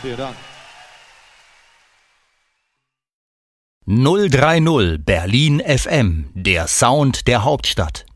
Vielen Dank. 030 Berlin FM, der Sound der Hauptstadt.